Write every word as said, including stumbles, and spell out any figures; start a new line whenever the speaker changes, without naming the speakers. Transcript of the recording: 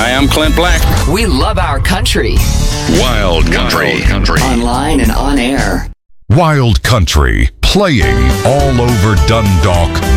Hi, I'm Clint Black.
We love our country.
Wild Country.
Wild Country.
Online and on air.
Wild Country, playing all over Dundalk